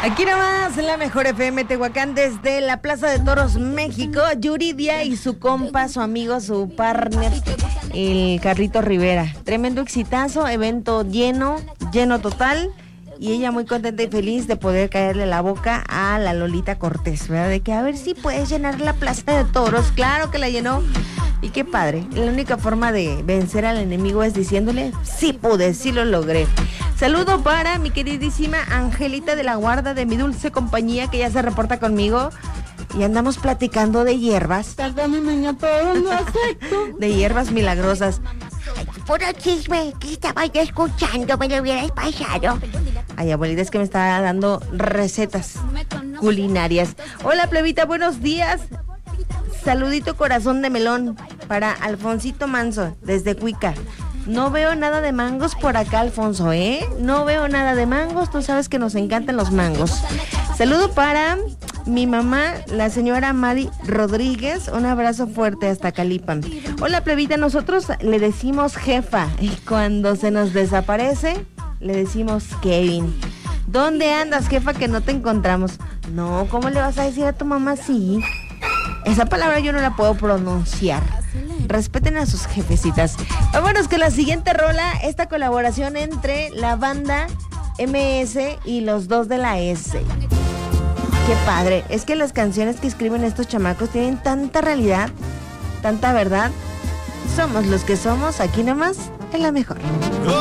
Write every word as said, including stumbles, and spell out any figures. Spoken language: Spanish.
Aquí nomás, en la mejor F M Tehuacán, desde la Plaza de Toros, México, Yuridia y su compa, su amigo, su partner, el Carlito Rivera. Tremendo exitazo, evento lleno, lleno total, y ella muy contenta y feliz de poder caerle la boca a la Lolita Cortés, ¿verdad? De que a ver si puedes llenar la Plaza de Toros. Claro que la llenó, y qué padre. La única forma de vencer al enemigo es diciéndole, sí pude, sí lo logré. Saludo para mi queridísima Angelita de la Guarda, de mi dulce compañía, que ya se reporta conmigo. Y andamos platicando de hierbas. Perdón, niña, todo lo acepto. De hierbas milagrosas. Ay, puro chisme que estaba yo escuchando, me lo hubieras pasado. Ay, abuelita, es que me está dando recetas culinarias. Hola, plebita, buenos días. Saludito corazón de melón para Alfonsito Manso, desde Cuica. No veo nada de mangos por acá, Alfonso, ¿eh? No veo nada de mangos, tú sabes que nos encantan los mangos. Saludo para mi mamá, la señora Mari Rodríguez, un abrazo fuerte hasta Calipan. Hola, plebita, nosotros le decimos jefa, y cuando se nos desaparece, le decimos Kevin. ¿Dónde andas, jefa, que no te encontramos? No, ¿cómo le vas a decir a tu mamá así? Esa palabra yo no la puedo pronunciar. Respeten a sus jefecitas. Vámonos con la siguiente rola, esta colaboración entre la banda M S y los dos de la S. Qué padre, es que las canciones que escriben estos chamacos tienen tanta realidad, tanta verdad. Somos los que somos, aquí nomás, en la mejor.